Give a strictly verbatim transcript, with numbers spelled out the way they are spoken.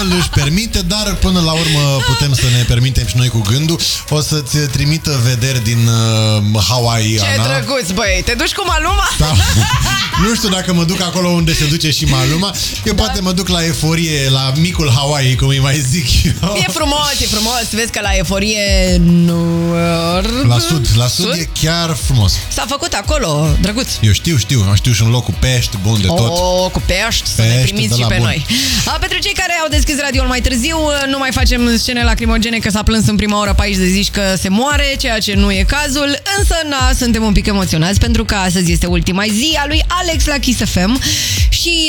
el își permite, dar până la urmă putem să ne permitem și noi cu gândul. O să-ți trimită vederi din uh, Hawaii, Ce Ana. drăguț, băi! Te duci cu Maluma? Da. Nu știu dacă mă duc acolo unde se duce și Maluma. Eu da. poate mă duc la Eforie, la micul Hawaii, cum îi mai zic eu. E frumos, e frumos. Vezi că la Eforie nu... La sud, la sud, sud? E chiar frumos. S-a făcut acolo, drăguț. Eu știu, știu, știu și un loc cu pești, bun de tot. Oh, cu pești, să ne primiți și pe bun. noi. A, pentru cei care au deschis radio-ul mai târziu, nu mai facem scene lacrimogene că s-a plâns în prima oră pe aici de zici că se moare, ceea ce nu e cazul, însă na, suntem un pic emoționați pentru că astăzi este ultima zi a lui Alex la Kiss F M și